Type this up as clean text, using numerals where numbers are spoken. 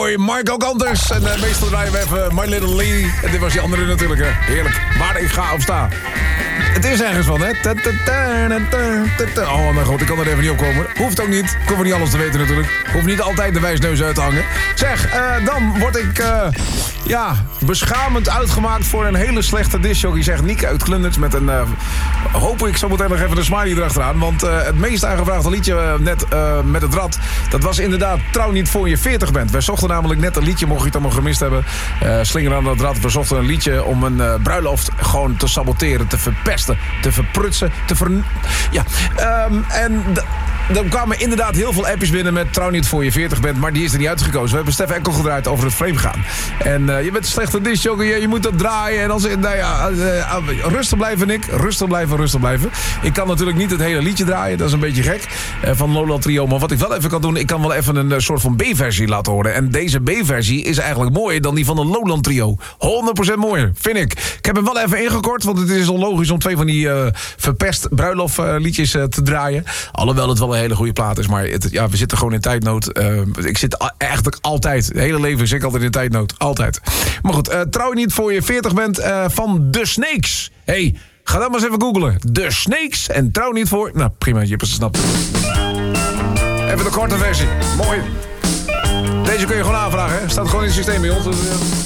Boy, Michael Kanters. En meestal draaien we even My Little Lee. En dit was die andere natuurlijk, hè. Heerlijk. Waar ik ga op sta. Het is ergens van, hè. Oh mijn god, ik kan er even niet op komen. Hoeft ook niet. Ik hoef niet alles te weten natuurlijk. Hoeft niet altijd de wijsneus uit te hangen. Zeg, dan word ik beschamend uitgemaakt voor een hele slechte discjockey. Zegt Nieke uit Klundert met een... hoop ik zo meteen nog even een smiley erachteraan. Want het meest aangevraagde liedje net met het rad... dat was inderdaad Trouw niet voor je 40 bent. We zochten namelijk net een liedje, mocht je het allemaal gemist hebben. Slinger aan het rad. We zochten een liedje om een bruiloft gewoon te saboteren, te verpesten, te verprutsen, dan kwamen inderdaad heel veel appjes binnen met Trouw niet voor je 40 bent, maar die is er niet uitgekozen. We hebben Stef Ekkel gedraaid over het frame gaan. En je bent een slechte discjockey, je moet dat draaien. En als rustig blijven, Nick. Rustig blijven. Ik kan natuurlijk niet het hele liedje draaien, dat is een beetje gek. Van Lowland Trio. Maar wat ik wel even kan doen, ik kan wel even een soort van B-versie laten horen. En deze B-versie is eigenlijk mooier dan die van een Lowland Trio. 100% mooier, vind ik. Ik heb hem wel even ingekort, want het is onlogisch om 2 van die verpest bruiloftliedjes te draaien. Alhoewel het wel een hele goede plaat is, maar we zitten gewoon in tijdnood. Ik zit eigenlijk altijd, het hele leven zit ik altijd in tijdnood. Altijd. Maar goed, Trouw je niet voor je 40 bent van The Snakes. Hey, ga dan maar eens even googlen. The Snakes en Trouw niet voor... Nou, prima, je hebt het gesnapt. Even de korte versie. Mooi. Deze kun je gewoon aanvragen, hè? Staat gewoon in het systeem bij ons.